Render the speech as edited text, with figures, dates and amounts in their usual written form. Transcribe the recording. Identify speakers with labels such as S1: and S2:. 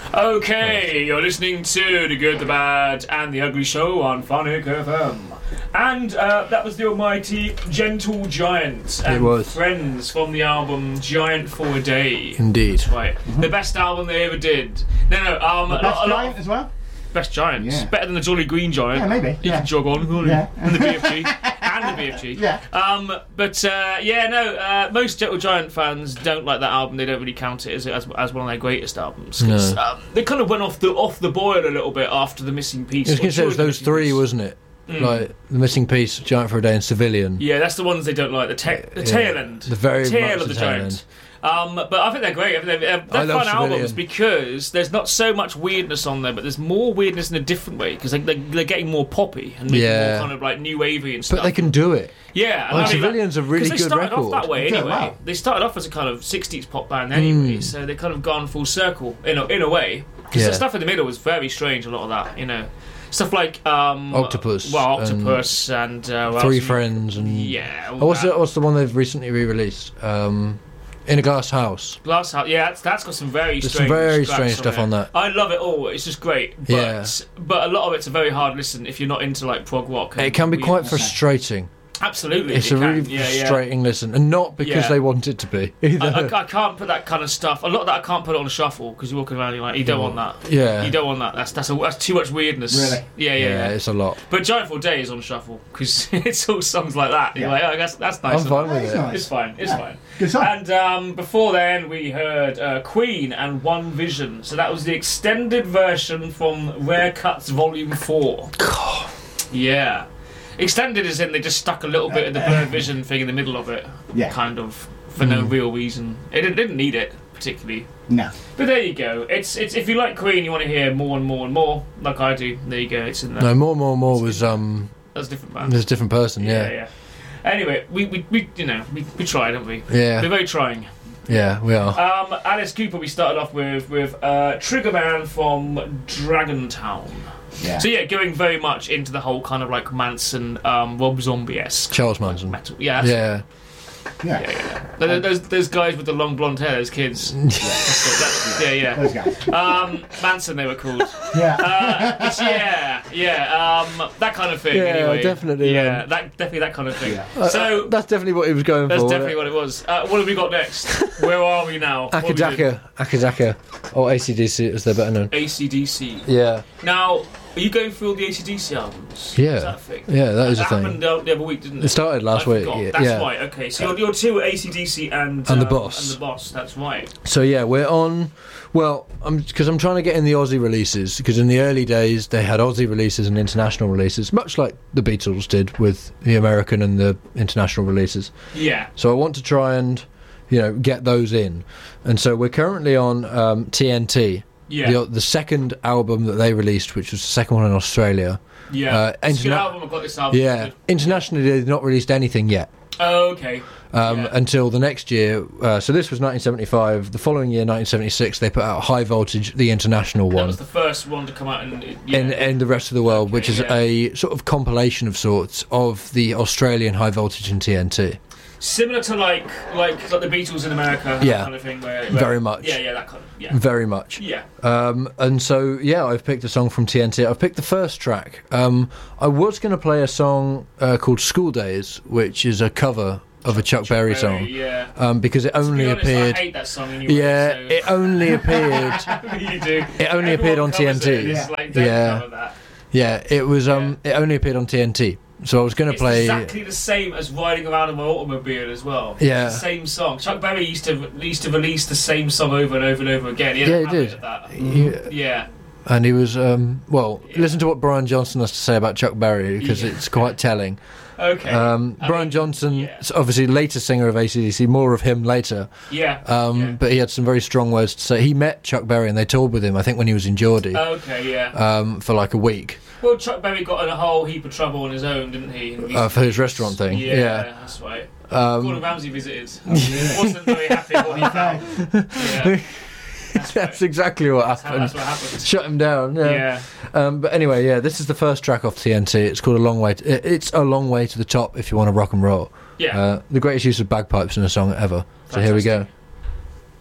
S1: Okay, you're listening to The Good, The Bad and The Ugly Show on Phonic FM. And that was the almighty Gentle Giant and Friends from the album Giant for a Day.
S2: Indeed.
S1: That's right. The best album they ever did.
S3: The best Giant as well?
S1: Best Giants. Yeah. Better than the Jolly Green Giant.
S3: Yeah, maybe.
S1: You can jog on. And the BFG. And the BFG.
S3: Yeah.
S1: Most Gentle Giant fans don't like that album. They don't really count it as one of their greatest albums. No. They kind of went off the boil a little bit after The Missing Piece.
S2: I was going to say it was those three, wasn't it? Like The Missing Piece, Giant for a Day, and Civilian.
S1: Yeah, that's the ones they don't like. The tail end.
S2: The very
S1: tail of
S2: the
S1: the Giant. But I think they're great. They're fun albums because there's not so much weirdness on there, but there's more weirdness in a different way because they're getting more poppy and making more kind of like new wavy and stuff.
S2: But they can do it.
S1: Yeah,
S2: and Civilian's a really good record.
S1: They started off that way anyway. Wow. They started off as a kind of 60s pop band anyway, so they've kind of gone full circle in a way. Because the stuff in the middle was very strange. A lot of that, stuff like
S2: Octopus.
S1: Octopus and
S2: Three Friends and what's the one they've recently re-released? In a Glass House.
S1: Glass House, yeah, that's got some very strange
S2: stuff on that.
S1: I love it all. It's just great. But a lot of it's a very hard listen if you're not into like prog rock.
S2: It can be quite frustrating.
S1: Absolutely,
S2: it's a really frustrating listen, and not because they want it to be either.
S1: I can't put that kind of stuff. A lot of that I can't put it on a shuffle because you're walking around and you're like, you don't want that.
S2: Yeah,
S1: you don't want that. That's too much weirdness.
S3: Really?
S1: Yeah,
S2: it's a lot.
S1: But Giant for a Day is on shuffle because it's all songs like that. You're like, that's nice.
S2: I'm fine with it.
S1: Nice. It's fine. It's fine.
S3: Good song.
S1: And before then, we heard Queen and One Vision. So that was the extended version from Rare Cuts Volume 4.
S2: God.
S1: Yeah. Extended as in they just stuck a little bit of the Blurred Vision thing in the middle of it, kind of for no real reason. It didn't need it particularly.
S3: No.
S1: But there you go. It's if you like Queen, you want to hear more and more and more, like I do. There you go. It's in there.
S2: No, more was
S1: that's a different band.
S2: There's a different person.
S1: Yeah. Anyway, we try, don't we?
S2: Yeah.
S1: We're very trying.
S2: Yeah, we are.
S1: Alice Cooper. We started off with Triggerman from Dragontown.
S2: Yeah.
S1: So going very much into the whole kind of like Manson, Rob Zombie-esque.
S2: Charles Manson.
S1: Metal. Yeah. Those guys with the long blonde hair, those kids. Yeah.
S3: Those guys.
S1: Manson, they were called.
S3: Yeah.
S1: That kind of thing.
S2: Yeah,
S1: anyway.
S2: Definitely.
S1: Yeah, definitely that kind of thing.
S3: Yeah.
S1: So
S2: that's definitely what he was going for.
S1: That's definitely what it was. What have we got next? Where are we now?
S2: Akadaka, or AC/DC as they're better known.
S1: AC/DC.
S2: Yeah.
S1: Now, are you going through all the AC/DC albums?
S2: Yeah.
S1: Is that a thing?
S2: Yeah, that is a thing.
S1: That happened the other week, didn't it?
S2: It started last week.
S1: That's right. Okay, so you're two AC/DC and
S2: the Boss.
S1: And the Boss. That's right.
S2: So we're on. Well, because I'm trying to get in the Aussie releases, because in the early days they had Aussie releases and international releases, much like the Beatles did with the American and the international releases.
S1: Yeah.
S2: So I want to try and get those in, and so we're currently on TNT.
S1: Yeah.
S2: The second album that they released, which was the second one in Australia.
S1: Yeah. It's a good album. I've got this album.
S2: Yeah. Internationally, they've not released anything yet.
S1: Oh, okay.
S2: Until the next year. So this was 1975. The following year, 1976, they put out High Voltage, the international one.
S1: That was the first one to come out
S2: in the rest of the world, which is a sort of compilation of sorts of the Australian High Voltage and TNT.
S1: Similar to like the Beatles in America, that kind of thing. Where
S2: very much.
S1: Yeah, that kind of. Yeah.
S2: Very much.
S1: Yeah.
S2: And so I've picked a song from TNT. I've picked the first track. I was going to play a song called School Days, which is a cover of a Chuck Berry song.
S1: Yeah.
S2: Because it only appeared.
S1: I hate that song anyway.
S2: Yeah,
S1: so.
S2: it only appeared.
S1: You do.
S2: It only appeared on TNT. Yeah. It was. It only appeared on TNT. So I was going to play.
S1: It's exactly the same as Riding Around in My Automobile as well.
S2: Yeah.
S1: It's the same song. Chuck Berry used to release the same song over and over and over again. He did. Yeah.
S2: And he was listen to what Brian Johnson has to say about Chuck Berry, because it's quite telling.
S1: Okay.
S2: Brian Johnson, obviously later singer of AC/DC, more of him later.
S1: Yeah.
S2: But he had some very strong words to say. He met Chuck Berry and they toured with him, I think, when he was in Geordie.
S1: Okay, yeah.
S2: For like a week.
S1: Well, Chuck Berry got in a whole heap of trouble on his own, didn't he?
S2: For his restaurant thing.
S1: Yeah, that's right. Gordon Ramsay visited. Wasn't very happy with what he found. Yeah.
S2: That's exactly what happened.
S1: That's what happened.
S2: Shut him down. Yeah. But anyway, this is the first track off TNT. It's called A Long Way. It's A Long Way to the Top if you want to rock and roll.
S1: Yeah.
S2: The greatest use of bagpipes in a song ever. So here we go.